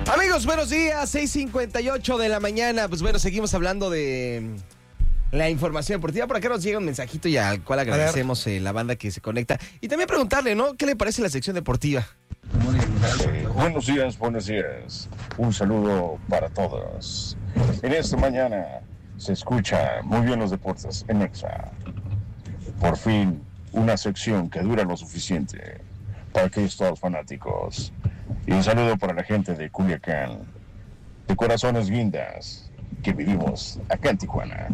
Amigos, buenos días, 6:58 de la mañana. Pues bueno, seguimos hablando de la información deportiva. Por acá nos llega un mensajito y al cual agradecemos la banda que se conecta. Y también preguntarle, ¿no? ¿Qué le parece la sección deportiva? Buenos días. Un saludo para todos. En esta mañana se escucha muy bien los deportes en Exa. Por fin, una sección que dura lo suficiente para aquellos todos fanáticos. Y un saludo para la gente de Culiacán, de Corazones Guindas, que vivimos acá en Tijuana.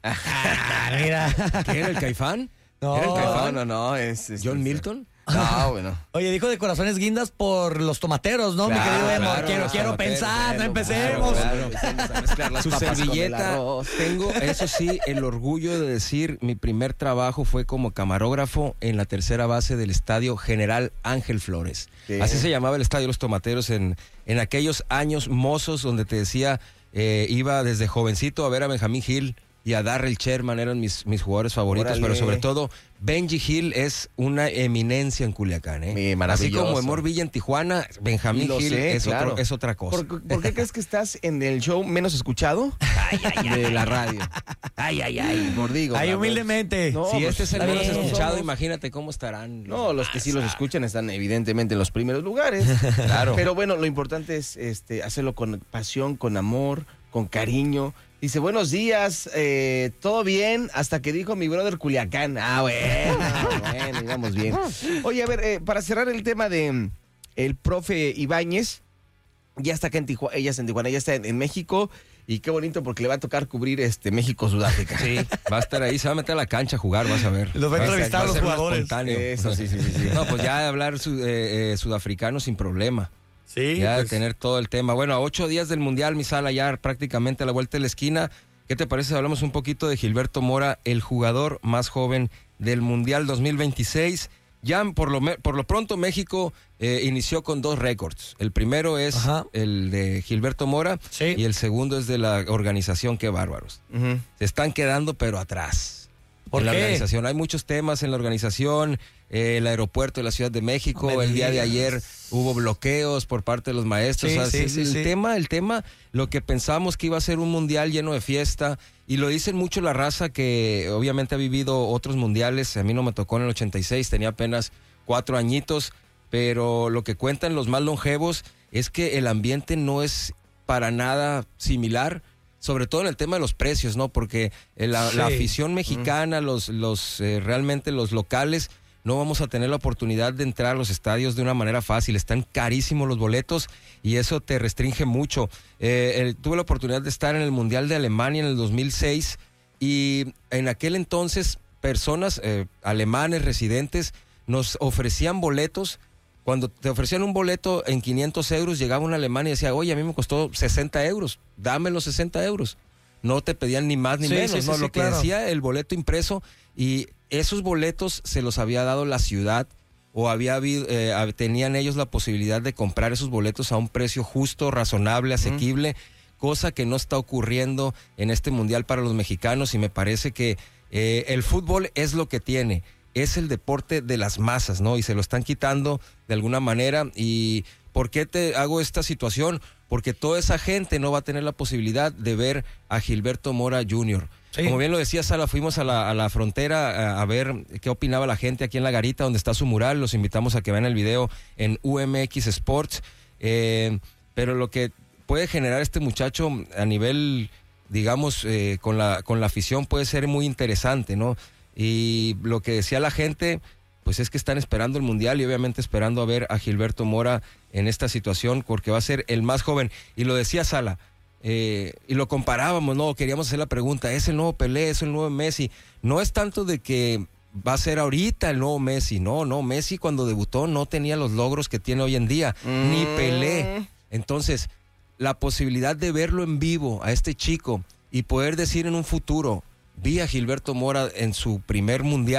Mira. ¿Quién era el Caifán? No. ¿Era el Caifán? No, es ¿John Milton? No, bueno. Oye, dijo de Corazones Guindas por los tomateros, ¿no? Claro, mi querido Emo. claro, Quiero pensar, no empecemos. Claro. Su servilleta. Tengo, eso sí, el orgullo de decir, mi primer trabajo fue como camarógrafo en la tercera base del estadio General Ángel Flores. Sí. Así se llamaba el estadio Los Tomateros en aquellos años mozos donde te decía, iba desde jovencito a ver a Benjamín Hill y a Darrell Sherman, eran mis jugadores favoritos. Órale. Pero sobre todo Benji Hill es una eminencia en Culiacán, ¿eh? Así como Emor Villa en Tijuana, Benjamín Hill es otra cosa. ¿Por qué crees que estás en el show menos escuchado de la radio? Mordigo. Ay, humildemente. No, si este es el menos escuchado, somos... imagínate cómo estarán. Los que sí los escuchan están evidentemente en los primeros lugares. Claro. Pero bueno, lo importante es hacerlo con pasión, con amor, con cariño. Dice, buenos días, todo bien, hasta que dijo mi brother Culiacán. Bueno, íbamos bien. Oye, a ver, para cerrar el tema de el profe Ibáñez, ya está acá en Tijuana, ella está en Tijuana, ya está en México, y qué bonito porque le va a tocar cubrir México-Sudáfrica. Sí, va a estar ahí, se va a meter a la cancha a jugar, vas a ver. Los va a entrevistar a los jugadores. Eso, sí. No, pues ya de hablar sudafricano sin problema. Sí, ya pues... tener todo el tema. Bueno, a 8 días del Mundial, mi Sala, ya prácticamente a la vuelta de la esquina. ¿Qué te parece si hablamos un poquito de Gilberto Mora, el jugador más joven del Mundial 2026? Ya por lo pronto México inició con 2 récords. El primero es el de Gilberto Mora, sí, y el segundo es de la organización. Qué bárbaros. Uh-huh. Se están quedando pero atrás. ¿Por la qué? Organización. Hay muchos temas en la organización, el aeropuerto de la Ciudad de México, el día de ayer hubo bloqueos por parte de los maestros. Sí, El tema, lo que pensamos que iba a ser un mundial lleno de fiesta, y lo dicen mucho la raza que obviamente ha vivido otros mundiales. A mí no me tocó en el 86, tenía apenas 4 añitos, pero lo que cuentan los más longevos es que el ambiente no es para nada similar, sobre todo en el tema de los precios, ¿no? Porque la afición mexicana, realmente los locales, no vamos a tener la oportunidad de entrar a los estadios de una manera fácil. Están carísimos los boletos y eso te restringe mucho. Tuve la oportunidad de estar en el Mundial de Alemania en el 2006 y en aquel entonces personas alemanes residentes nos ofrecían boletos. Cuando te ofrecían un boleto en 500 euros, llegaba un alemán y decía, oye, a mí me costó 60 euros, dame los 60 euros. No te pedían ni más ni menos, ¿no? Lo que decía el boleto impreso, y esos boletos se los había dado la ciudad, o tenían ellos la posibilidad de comprar esos boletos a un precio justo, razonable, asequible, cosa que no está ocurriendo en este mundial para los mexicanos, y me parece que el fútbol es lo que tiene. Es el deporte de las masas, ¿no? Y se lo están quitando de alguna manera. ¿Y por qué te hago esta situación? Porque toda esa gente no va a tener la posibilidad de ver a Gilberto Mora Jr. Sí. Como bien lo decía Sala, fuimos a la frontera a ver qué opinaba la gente aquí en La Garita, donde está su mural. Los invitamos a que vean el video en UMX Sports. Pero lo que puede generar este muchacho a nivel, digamos, con la afición puede ser muy interesante, ¿no? Y lo que decía la gente, pues es que están esperando el Mundial y obviamente esperando a ver a Gilberto Mora en esta situación, porque va a ser el más joven. Y lo decía Sala, y lo comparábamos, ¿no? Queríamos hacer la pregunta, ¿es el nuevo Pelé, es el nuevo Messi? No es tanto de que va a ser ahorita el nuevo Messi, no, Messi cuando debutó no tenía los logros que tiene hoy en día, ni Pelé. Entonces, la posibilidad de verlo en vivo a este chico y poder decir en un futuro, vi a Gilberto Mora en su primer mundial,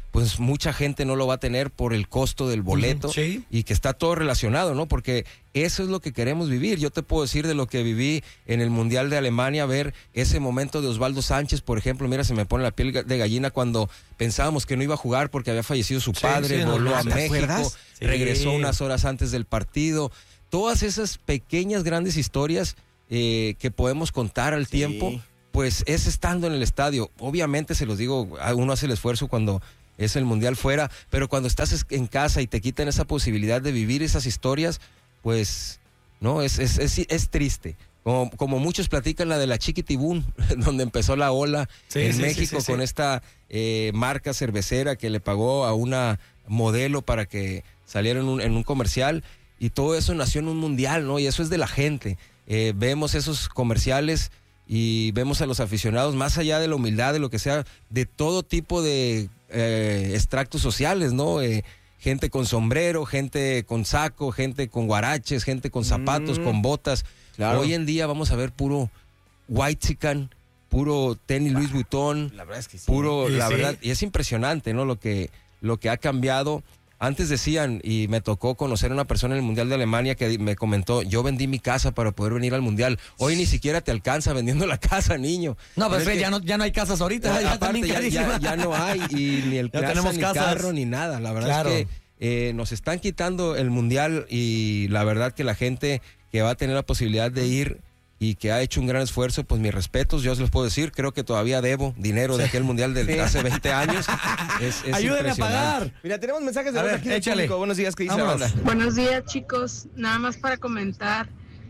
pues mucha gente no lo va a tener por el costo del boleto, sí. Y que está todo relacionado, ¿no? Porque eso es lo que queremos vivir. Yo te puedo decir de lo que viví en el Mundial de Alemania, ver ese momento de Osvaldo Sánchez, por ejemplo. Mira, se me pone la piel de gallina cuando pensábamos que no iba a jugar porque había fallecido su padre, voló a México, regresó unas horas antes del partido. Todas esas pequeñas, grandes historias que podemos contar al tiempo, pues es estando en el estadio. Obviamente, se los digo, uno hace el esfuerzo cuando es el Mundial fuera, pero cuando estás en casa y te quitan esa posibilidad de vivir esas historias, pues no, es triste. Como muchos platican la de la Chiquitibún, donde empezó la ola en México con esta marca cervecera que le pagó a una modelo para que saliera en un comercial, y todo eso nació en un mundial, ¿no? Y eso es de la gente. Vemos esos comerciales y vemos a los aficionados, más allá de la humildad, de lo que sea, de todo tipo de extractos sociales, ¿no? Gente con sombrero, gente con saco, gente con guaraches, gente con zapatos, con botas. Claro. Hoy en día vamos a ver puro whitezican, puro tenis Louis Vuitton, la verdad es que sí. Verdad, y es impresionante, ¿no? Lo que ha cambiado. Antes decían, y me tocó conocer a una persona en el Mundial de Alemania que me comentó, yo vendí mi casa para poder venir al Mundial. Hoy ni siquiera te alcanza vendiendo la casa, niño. No, pero es que ya no hay casas ahorita. Ya no hay, y ni el casa, ni carro, ni nada. La verdad es que nos están quitando el Mundial, y la verdad que la gente que va a tener la posibilidad de ir y que ha hecho un gran esfuerzo, pues mis respetos, yo se los puedo decir, creo que todavía debo dinero de aquel Mundial de hace 20 años. Es Ayúdenme a pagar. Mira, tenemos mensajes de aquí del público. Buenos días, ¿qué dice la banda? Buenos días, chicos. Nada más para comentar,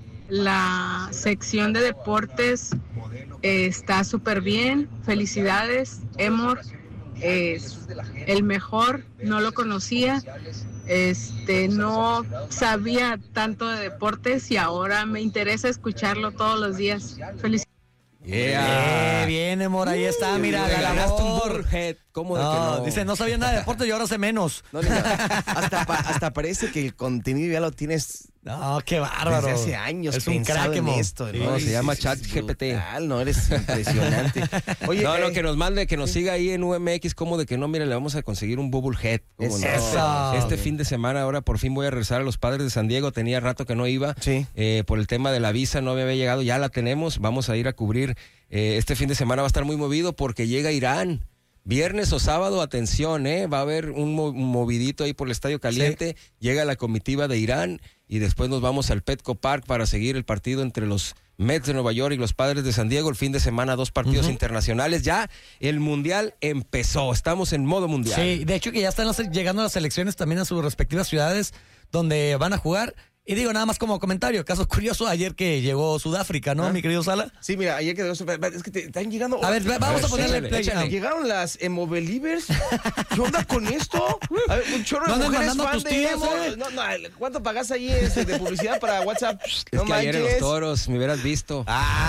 la sección de deportes está súper bien. Felicidades, Emor. Es el mejor, no lo conocía. No sabía tanto de deportes y ahora me interesa escucharlo todos los días. Felicidades. Bien, amor, ahí está, mira, la labor. ¿Cómo de que no? Dice, no sabía nada de deporte y ahora sé menos. No, hasta parece que el contenido ya lo tienes. No, qué bárbaro. Desde hace años es un crack en esto, ¿no? Se llama ChatGPT. No, eres impresionante. Oye, que nos mande, que nos siga ahí en UMX, como de que no, mire, le vamos a conseguir un bubblehead. Eso. Este fin de semana, ahora por fin voy a regresar a los Padres de San Diego. Tenía rato que no iba. Sí. Por el tema de la visa no me había llegado. Ya la tenemos. Vamos a ir a cubrir. Este fin de semana va a estar muy movido porque llega Irán. Viernes o sábado, atención, va a haber un movidito ahí por el Estadio Caliente. Sí. Llega la comitiva de Irán y después nos vamos al Petco Park para seguir el partido entre los Mets de Nueva York y los Padres de San Diego. El fin de semana 2 partidos internacionales. Ya el Mundial empezó. Estamos en modo Mundial. Sí, de hecho que ya están llegando las selecciones también a sus respectivas ciudades donde van a jugar. Y digo, nada más como comentario, caso curioso, ayer que llegó Sudáfrica, ¿no, mi querido Sala? Sí, mira, ayer que es que te están llegando. A ver, vamos a ponerle play. Llegaron las Emo-Believers. ¿Qué onda con esto? A ver, un chorro de mujeres fan de Emo. No, ¿cuánto pagas ahí de publicidad para WhatsApp? Es que ayer en los Toros me hubieras visto.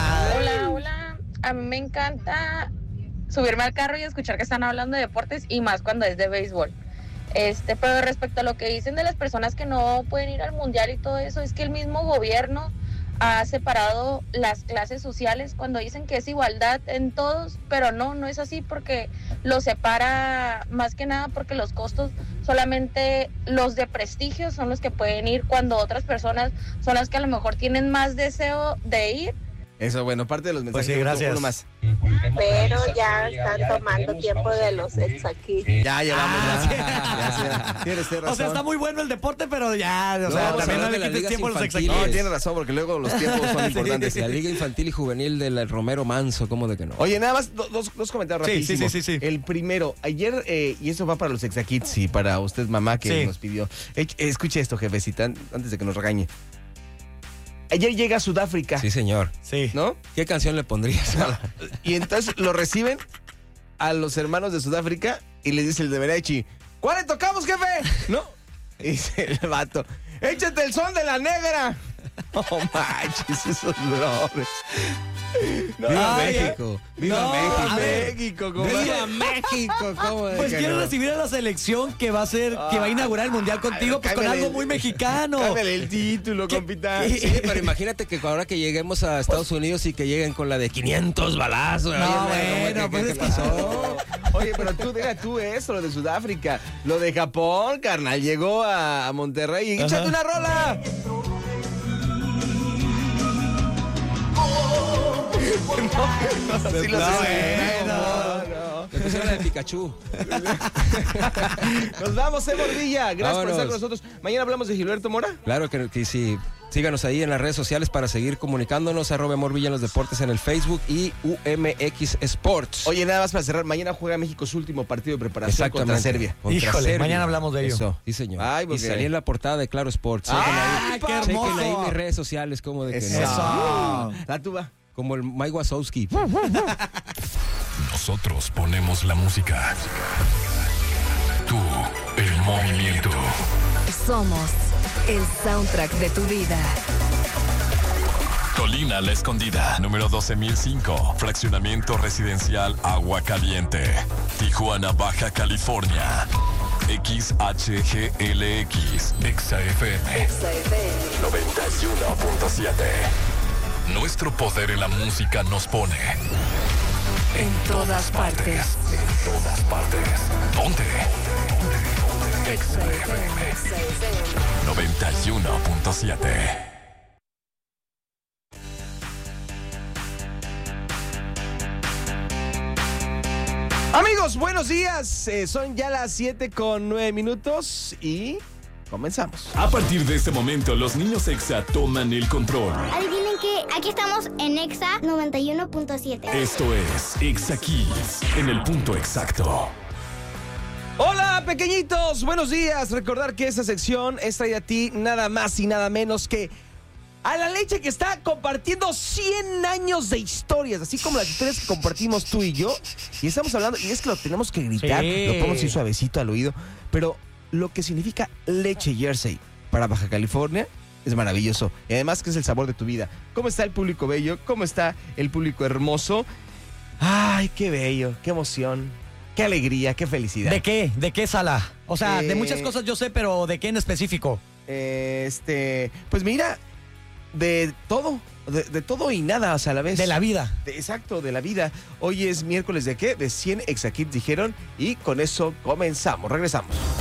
Hola. A mí me encanta subirme al carro y escuchar que están hablando de deportes, y más cuando es de béisbol. Pero respecto a lo que dicen de las personas que no pueden ir al mundial y todo eso, es que el mismo gobierno ha separado las clases sociales cuando dicen que es igualdad en todos, pero no es así, porque lo separa más que nada porque los costos, solamente los de prestigio son los que pueden ir, cuando otras personas son las que a lo mejor tienen más deseo de ir. Eso, bueno, parte de los mensajes. Pues sí, gracias. Uno más. Pero ya están tomando tiempo de los ex aquí. Ya vamos. Tienes razón. O sea, está muy bueno el deporte, pero ya, también no le quites tiempo a los ex aquí. No, tienes razón, porque luego los tiempos son importantes. La Liga Infantil y Juvenil del Romero Manso, ¿cómo de que no? Oye, nada más dos comentarios rapidísimos. Sí. El primero, ayer, y eso va para los Exakids y para usted, mamá, que nos pidió. Escuche esto, jefecita, antes de que nos regañe. Ayer llega a Sudáfrica. Sí, señor. Sí. ¿No? ¿Qué canción le pondrías? Y entonces lo reciben a los hermanos de Sudáfrica y le dice el de Berechi, ¿cuál le tocamos, jefe? ¿No? Y dice el vato, échate el son de la negra. Oh, manches, esos brothers. ¡Viva Ay, México! ¡Viva no, México! a ver. ¡México! compadre. ¡Viva México! ¿Cómo de Pues que quiero no? recibir a la selección que va a inaugurar el mundial contigo, pues con cámbiale algo muy mexicano. Cámbiale el título, compita. Sí, pero imagínate que ahora que lleguemos a Estados Unidos y que lleguen con la de 500 balazos. No, Oye, bueno, pues ¿qué es que- pasó? Oye, pero deja tú eso, lo de Sudáfrica. Lo de Japón, carnal. Llegó a Monterrey y échate una rola. Sí lo sé. No. Me pusieron la de Pikachu. Nos vamos, Mordilla. Gracias por Vámonos. estar con nosotros. Mañana hablamos de Gilberto Mora. Claro que sí. Síganos ahí en las redes sociales para seguir comunicándonos. @Morvilla en los deportes en el Facebook y UMX Sports. Oye, nada más para cerrar. Mañana juega México su último partido de preparación contra Serbia. Contra Híjole, Serbia. mañana hablamos de ello. Eso, sí, señor. Ay, y porque- salí en la portada de Claro Sports. ¡Ah, qué hermoso! Chequen ahí mis redes sociales, como de que Eso. no. La tuba. Como el Mike Wazowski. Nosotros ponemos la música. Tú, el movimiento. Somos el soundtrack de tu vida. Colina La Escondida, número 12005. Fraccionamiento residencial Agua Caliente. Tijuana, Baja California. XHGLX. XFM 91.7. Nuestro poder en la música nos pone En todas partes. En todas partes. ¿Dónde? XFM 91.7. Amigos, buenos días. Son ya las 7:09 y comenzamos. A partir de este momento, los niños EXA toman el control. Adivinen que aquí estamos en Exa 91.7. Esto es EXA Kids, en el punto exacto. Hola, pequeñitos. Buenos días. Recordar que esta sección es traída a ti nada más y nada menos que a la leche que está compartiendo 100 años de historias, así como las historias que compartimos tú y yo. Y estamos hablando, y es que lo tenemos que gritar, Sí. lo ponemos así suavecito al oído, pero lo que significa leche Jersey para Baja California es maravilloso. Y además que es el sabor de tu vida. ¿Cómo está el público bello? ¿Cómo está el público hermoso? Ay, qué bello, qué emoción, qué alegría, qué felicidad. ¿De qué? ¿De qué, Sala? O sea, de Eh, muchas cosas yo sé, pero ¿de qué en específico? Pues mira, de todo, de todo y nada, o sea, a la vez. De la vida. Exacto, de la vida. Hoy es miércoles de qué? De 100 Exa Kids dijeron y con eso comenzamos. Regresamos.